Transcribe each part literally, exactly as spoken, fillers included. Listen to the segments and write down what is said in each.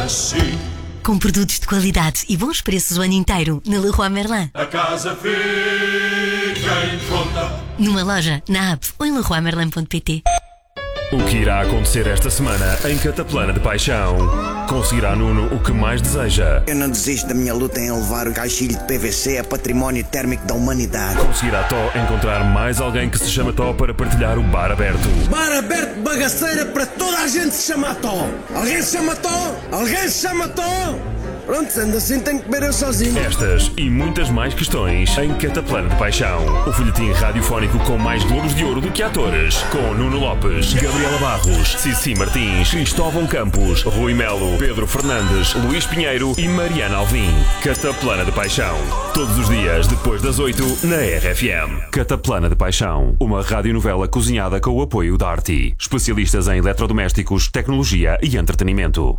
assim. Com produtos de qualidade e bons preços o ano inteiro na Leroy Merlin. A casa fica em conta. Numa loja, na app ou em leroy merlin ponto pt. O que irá acontecer esta semana em Cataplana de Paixão? Conseguirá Nuno o que mais deseja? Eu não desisto da minha luta em elevar o caixilho de P V C a património térmico da humanidade. Conseguirá Tó encontrar mais alguém que se chama Tó para partilhar o bar aberto? Bar aberto de bagaceira para toda a gente se chama Tó. Alguém se chama Tó? Alguém se chama Tó? Pronto, sendo assim tenho que beber eu sozinho. Estas e muitas mais questões em Cataplana de Paixão. O folhetim radiofónico com mais globos de ouro do que atores. Com Nuno Lopes, Gabriela Barros, Cici Martins, Cristóvão Campos, Rui Melo, Pedro Fernandes, Luís Pinheiro e Mariana Alvim. Cataplana de Paixão. Todos os dias depois das oito na R F M. Cataplana de Paixão. Uma radionovela cozinhada com o apoio da Arti. Especialistas em eletrodomésticos, tecnologia e entretenimento.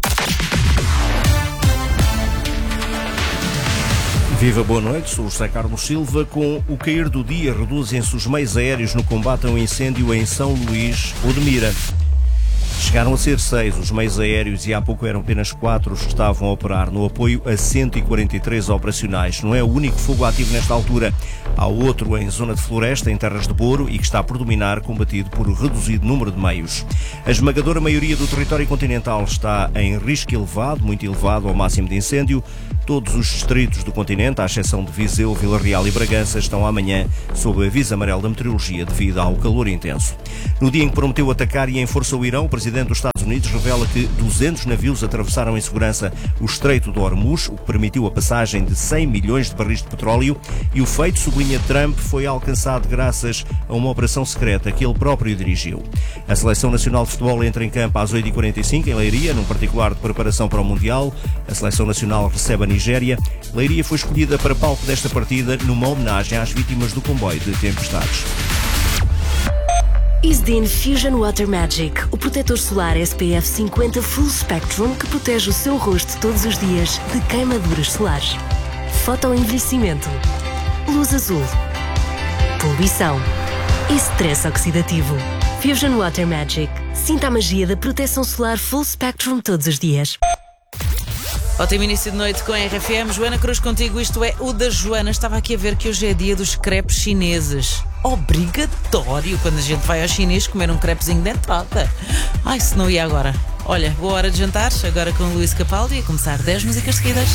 Viva, boa noite, sou o José Carlos Silva. Com o cair do dia reduzem-se os meios aéreos no combate ao incêndio em São Luís ou de Mira. Chegaram a ser seis os meios aéreos e há pouco eram apenas quatro os que estavam a operar no apoio a cento e quarenta e três operacionais. Não é o único fogo ativo nesta altura. Há outro em zona de floresta, em terras de Boro, e que está por dominar, combatido por reduzido número de meios. A esmagadora maioria do território continental está em risco elevado, muito elevado ao máximo de incêndio. Todos os distritos do continente, à exceção de Viseu, Vila Real e Bragança, estão amanhã sob aviso amarelo da meteorologia devido ao calor intenso. No dia em que prometeu atacar e em força o Irão, o presidente dos Estados Unidos revela que duzentos navios atravessaram em segurança o Estreito de Hormuz, o que permitiu a passagem de cem milhões de barris de petróleo, e o feito, sublinha Trump, foi alcançado graças a uma operação secreta que ele próprio dirigiu. A Seleção Nacional de Futebol entra em campo às oito e quarenta e cinco em Leiria, num particular de preparação para o Mundial. A Seleção Nacional recebe a Nigéria. Leiria foi escolhida para palco desta partida numa homenagem às vítimas do comboio de tempestades. Isdin Fusion Water Magic, o protetor solar S P F cinquenta Full Spectrum que protege o seu rosto todos os dias de queimaduras solares. Fotoenvelhecimento, luz azul, poluição e stress oxidativo. Fusion Water Magic. Sinta a magia da proteção solar Full Spectrum todos os dias. Ótimo início de noite com a R F M. Joana Cruz contigo, isto é o da Joana. Estava aqui a ver que hoje é dia dos crepes chineses. Obrigatório quando a gente vai ao chinês comer um crepezinho de entrada. Ai, se não ia agora. Olha, boa hora de jantar, agora com o Luís Capaldi, a começar dez músicas seguidas.